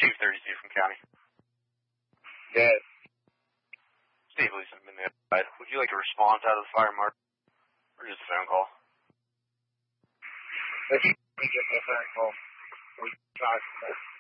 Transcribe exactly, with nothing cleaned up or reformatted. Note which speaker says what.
Speaker 1: two thirty-two from County.
Speaker 2: Yes.
Speaker 1: Steve Leeson, Midnight. Would you like a response out of the fire marshal, or just a phone call?
Speaker 2: Let's get a phone call. We talk about